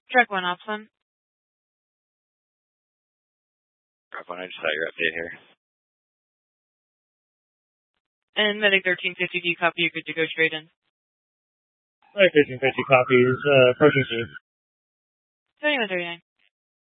Track 1, Ops 1. Track 1, I just saw your update here. And Medic 1350, do you copy? You're good to go straight in. Medic 1350 copies, approaching scene. 3139.